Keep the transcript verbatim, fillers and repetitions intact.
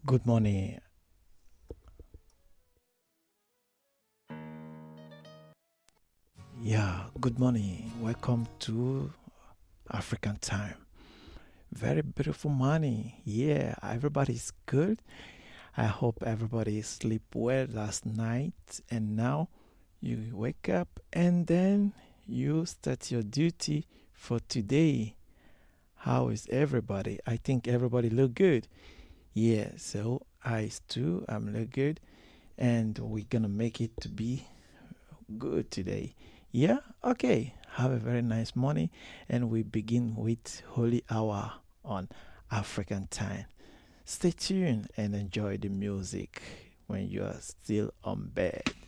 Good morning. Yeah, good morning. Welcome to African time. Very beautiful morning. Yeah, everybody's good. I hope everybody sleep well last night and now you wake up and then you start your duty for today. How is everybody? I think everybody look good. Yeah, so I too, I'm look good and we're gonna make it to be good today. Yeah, okay. Have a very nice morning, and we begin with Holy Hour on African time. Stay tuned and enjoy the music when you are still on bed.